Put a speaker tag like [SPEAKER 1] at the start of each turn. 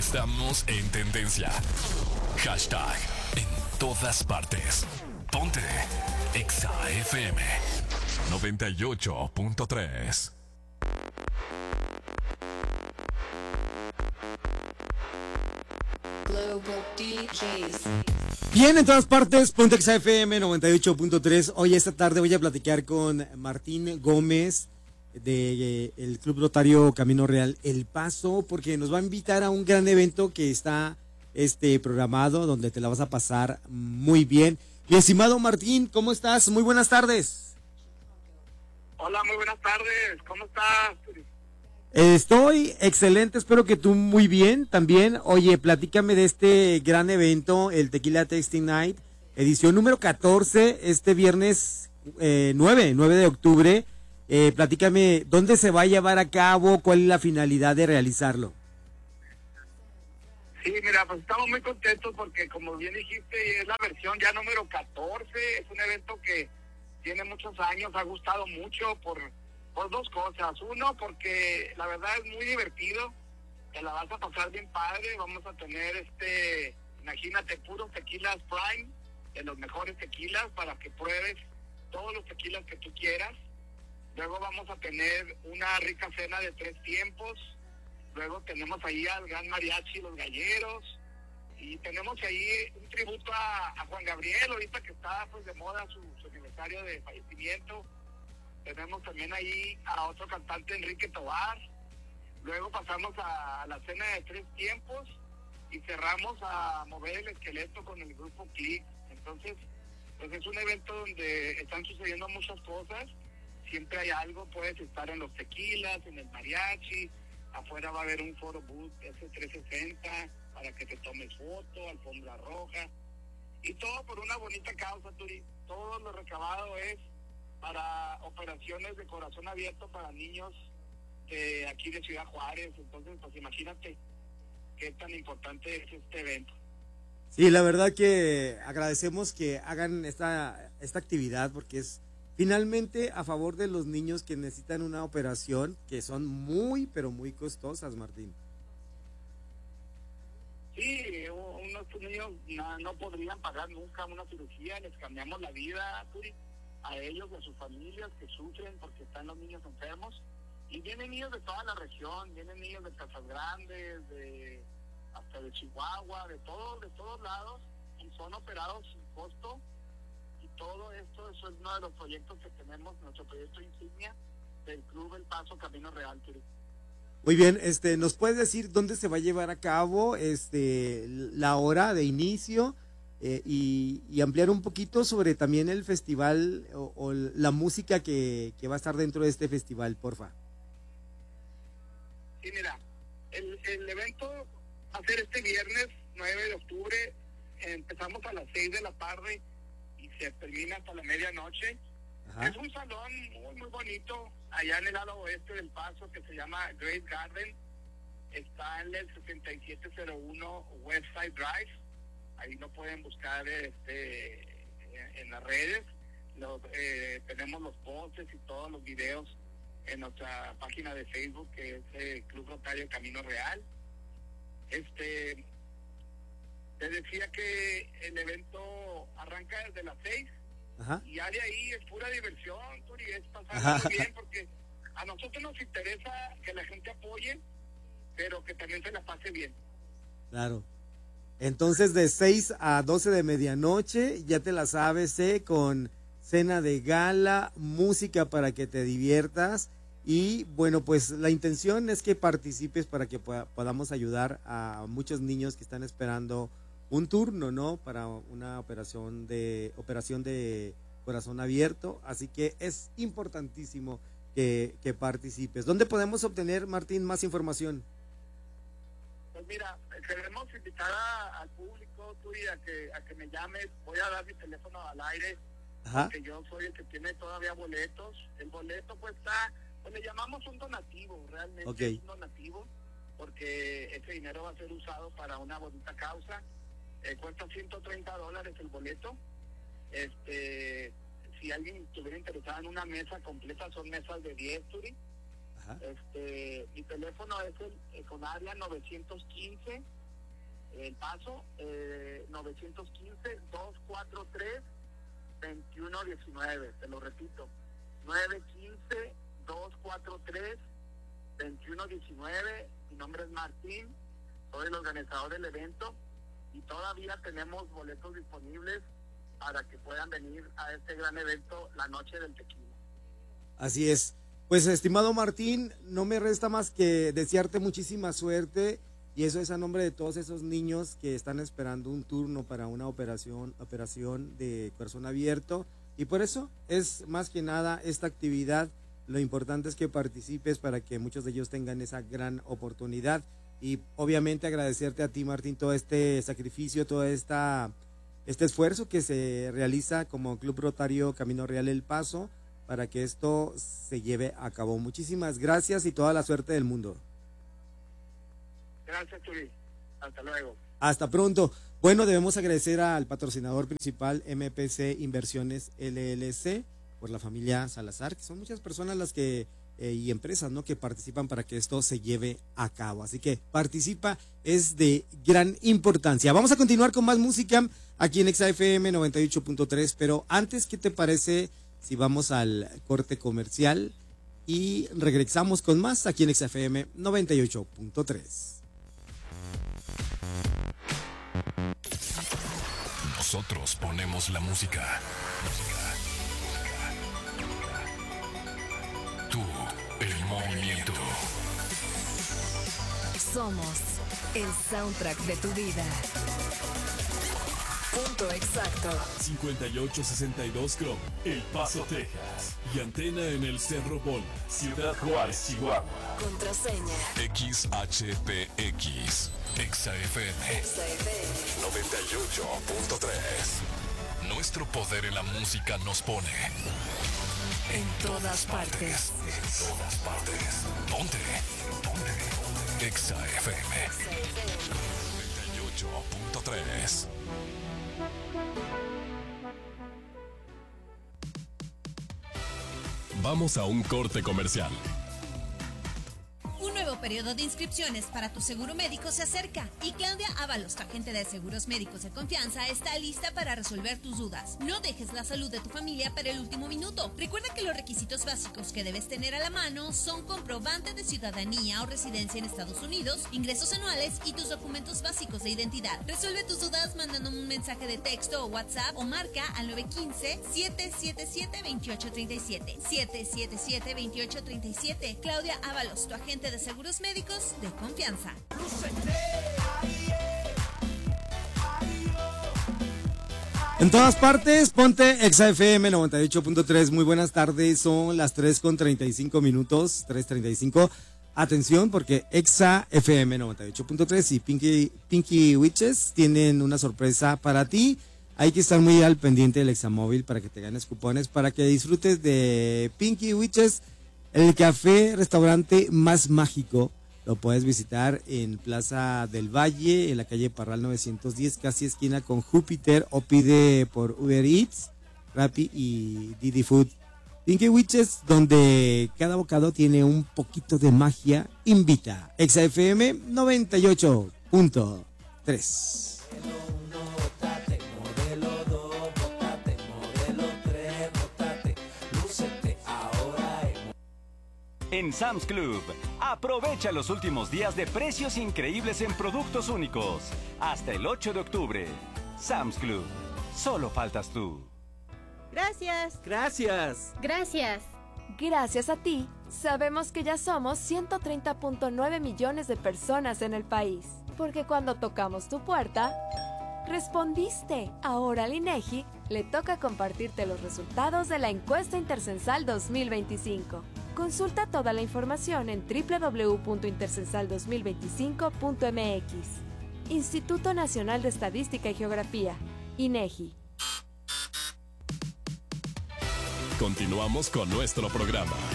[SPEAKER 1] Estamos en tendencia. Hashtag en todas partes. Ponte Exa FM 98.3.
[SPEAKER 2] Global DJs.
[SPEAKER 3] Bien, en todas partes, Ponte Exa FM 98.3. Hoy esta tarde voy a platicar con Martín Gómez del Club Rotario Camino Real El Paso, porque nos va a invitar a un gran evento que está programado, donde te la vas a pasar muy bien. Mi estimado Martín, ¿cómo estás? Muy buenas tardes.
[SPEAKER 4] Hola, muy buenas tardes. ¿Cómo estás?
[SPEAKER 3] Estoy excelente, espero que tú muy bien también. Oye, platícame de este gran evento, el Tequila Tasting Night, edición número 14, este viernes 9 de octubre. Platícame, ¿dónde se va a llevar a cabo? ¿Cuál es la finalidad de realizarlo?
[SPEAKER 4] Sí, mira, pues estamos muy contentos porque, como bien dijiste, es la versión ya número 14. Es un evento que tiene muchos años, ha gustado mucho por dos cosas. Uno, porque la verdad es muy divertido, te la vas a pasar bien padre. Vamos a tener imagínate, puros tequilas Prime, de los mejores tequilas, para que pruebes todos los tequilas que tú quieras. Luego vamos a tener una rica cena de 3 tiempos. Luego tenemos ahí al gran mariachi Los Galleros. Y tenemos ahí un tributo a Juan Gabriel, ahorita que está pues de moda su aniversario de fallecimiento. Tenemos también ahí a otro cantante, Enrique Tobar. Luego pasamos a la cena de 3 tiempos y cerramos a mover el esqueleto con el grupo Click. Entonces, pues es un evento donde están sucediendo muchas cosas. Siempre hay algo, puedes estar en los tequilas, en el mariachi. Afuera va a haber un foro booth S360 para que te tomes foto, alfombra roja. Y todo por una bonita causa, Turi. Todo lo recabado es para operaciones de corazón abierto para niños de aquí de Ciudad Juárez. Entonces, pues imagínate qué tan importante es este evento.
[SPEAKER 3] Sí, la verdad que agradecemos que hagan esta actividad, porque es finalmente a favor de los niños que necesitan una operación, que son muy, pero muy costosas, Martín.
[SPEAKER 4] Sí, unos niños no podrían pagar nunca una cirugía. Les cambiamos la vida, Turi, a ellos y a sus familias que sufren porque están los niños enfermos. Y vienen niños de toda la región, vienen niños de Casas Grandes, hasta de Chihuahua, de todos lados, y son operados sin costo. Y todo esto, eso es uno de los proyectos que tenemos, nuestro proyecto insignia del Club El Paso Camino Real, Turi.
[SPEAKER 3] Muy bien, ¿nos puedes decir dónde se va a llevar a cabo la hora de inicio y ampliar un poquito sobre también el festival o la música que va a estar dentro de este festival, porfa?
[SPEAKER 4] Sí, mira, el evento va a ser este viernes 9 de octubre. Empezamos a las 6 de la tarde y se termina hasta la medianoche. Ajá. Es un salón muy, muy bonito allá en el lado oeste del Paso, que se llama Great Garden. Está en el 6701 Westside Drive. Ahí lo pueden buscar en las redes. Tenemos los posts y todos los videos en nuestra página de Facebook, que es Club Rotario Camino Real. Te decía que el evento arranca desde las 6. Ajá. Y ya de ahí es pura diversión, Turi, es pasarlo muy bien, porque a nosotros nos interesa que la gente apoye, pero que también se la pase bien.
[SPEAKER 3] Claro. Entonces, de 6 a 12 de medianoche, ya te la sabes, con cena de gala, música para que te diviertas. Y bueno, pues la intención es que participes para que podamos ayudar a muchos niños que están esperando un turno, ¿no? Para una operación de corazón abierto. Así que es importantísimo que participes. ¿Dónde podemos obtener, Martín, más información?
[SPEAKER 4] Pues mira, queremos invitar al público, Turi, a que me llames. Voy a dar mi teléfono al aire. Ajá. Porque yo soy el que tiene todavía boletos. El boleto cuesta, pues le llamamos un donativo, realmente okay. Es un donativo, porque ese dinero va a ser usado para una bonita causa. Cuesta $130 el boleto. Si alguien estuviera interesado en una mesa completa, son mesas de 10, Turi.
[SPEAKER 3] Ajá.
[SPEAKER 4] Mi teléfono es el con área 915, El Paso, 915-243-2119, te lo repito, 915-243-2119, mi nombre es Martín, soy el organizador del evento y todavía tenemos boletos disponibles para que puedan venir a este gran evento, la Noche del Tequila.
[SPEAKER 3] Así es. Pues, estimado Martín, no me resta más que desearte muchísima suerte, y eso es a nombre de todos esos niños que están esperando un turno para una operación de corazón abierto, y por eso es más que nada esta actividad. Lo importante es que participes para que muchos de ellos tengan esa gran oportunidad, y obviamente agradecerte a ti, Martín, todo este sacrificio, todo este esfuerzo que se realiza como Club Rotario Camino Real El Paso para que esto se lleve a cabo. Muchísimas gracias y toda la suerte del mundo.
[SPEAKER 4] Gracias, Turi. Hasta luego.
[SPEAKER 3] Hasta pronto. Bueno, debemos agradecer al patrocinador principal, MPC Inversiones LLC, por la familia Salazar, que son muchas personas las que y empresas, ¿no?, que participan para que esto se lleve a cabo. Así que participa, es de gran importancia. Vamos a continuar con más música aquí en XFM 98.3, pero antes, ¿qué te parece si vamos al corte comercial y regresamos con más aquí en XFM 98.3?
[SPEAKER 1] Nosotros ponemos la música. Tú, el movimiento.
[SPEAKER 5] Somos el soundtrack de tu vida. Punto exacto.
[SPEAKER 1] 5862 Chrome, El Paso, Texas. Y antena en el Cerro Bola, Ciudad Juárez, Chihuahua.
[SPEAKER 5] Contraseña.
[SPEAKER 1] XHPX. XFM 98.3. Nuestro poder en la música nos pone
[SPEAKER 5] En todas partes.
[SPEAKER 1] En todas partes. Ponte. XFM 98.3. Vamos a un corte comercial.
[SPEAKER 6] Un nuevo periodo de inscripciones para tu seguro médico se acerca y Claudia Ábalos, tu agente de seguros médicos de confianza, está lista para resolver tus dudas. No dejes la salud de tu familia para el último minuto. Recuerda que los requisitos básicos que debes tener a la mano son comprobante de ciudadanía o residencia en Estados Unidos, ingresos anuales y tus documentos básicos de identidad. Resuelve tus dudas mandando un mensaje de texto o WhatsApp o marca al 915-777-2837. 777-2837. Claudia Ábalos, tu agente de seguros médicos de confianza.
[SPEAKER 3] En todas partes, ponte XFM 98.3. Muy buenas tardes, son las 3:35 minutos, 3:35. Atención, porque XFM 98.3 y Pinky Witches tienen una sorpresa para ti. Hay que estar muy al pendiente del Examóvil para que te ganes cupones, para que disfrutes de Pinky Witches, el café restaurante más mágico. Lo puedes visitar en Plaza del Valle, en la calle Parral 910, casi esquina con Júpiter, o pide por Uber Eats, Rappi y Didi Food. Pinky Witches, donde cada bocado tiene un poquito de magia, invita. XFM 98.3.
[SPEAKER 7] En Sam's Club, aprovecha los últimos días de precios increíbles en productos únicos. Hasta el 8 de octubre. Sam's Club, solo faltas tú.
[SPEAKER 8] Gracias.
[SPEAKER 9] Gracias.
[SPEAKER 8] Gracias.
[SPEAKER 10] Gracias a ti, sabemos que ya somos 130.9 millones de personas en el país. Porque cuando tocamos tu puerta, respondiste. Ahora al INEGI le toca compartirte los resultados de la encuesta Intercensal 2025. Consulta toda la información en www.intercensal2025.mx. Instituto Nacional de Estadística y Geografía, INEGI.
[SPEAKER 1] Continuamos con nuestro programa.